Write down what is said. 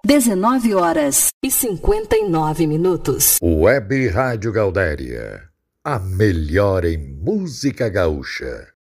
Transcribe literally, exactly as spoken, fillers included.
dezenove horas e cinquenta e nove minutos. Web Rádio Gaudéria, a melhor em música gaúcha.